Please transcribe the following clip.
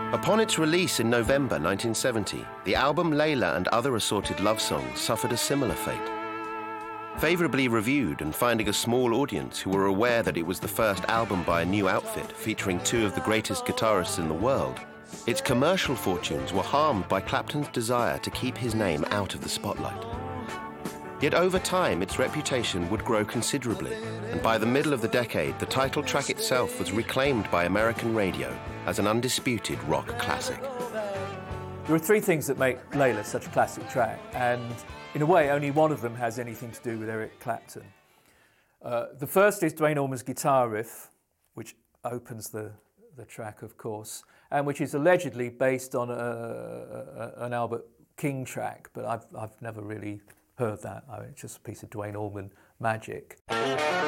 Upon its release in November 1970, the album Layla and Other Assorted Love Songs suffered a similar fate. Favourably reviewed and finding a small audience who were aware that it was the first album by a new outfit featuring two of the greatest guitarists in the world, its commercial fortunes were harmed by Clapton's desire to keep his name out of the spotlight. Yet over time, its reputation would grow considerably, and by the middle of the decade, the title track itself was reclaimed by American radio as an undisputed rock classic. There are three things that make Layla such a classic track, and in a way, only one of them has anything to do with Eric Clapton. The first is Duane Allman's guitar riff, which opens the track, of course, and which is allegedly based on an Albert King track, but I've never really heard that. It's just a piece of Duane Allman magic.